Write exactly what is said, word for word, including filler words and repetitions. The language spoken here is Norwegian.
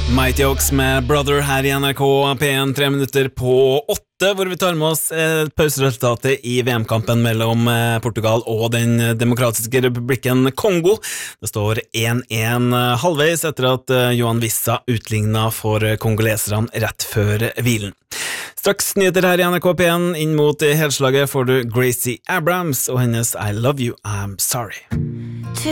Mighty Oaks med Brother her i N R K P en tre minutter på åtte, hvor vi tar med oss eh, pauseresultatet i V M-kampen mellom eh, Portugal og den demokratiske republikken Kongo. Det står en en halvveis etter at eh, Johan Wissa utlignet for kongoleserne rett før hvilen. Straks nyheter her i N R K P en, inn mot helslaget får du Gracie Abrams og hennes I Love You, I'm Sorry.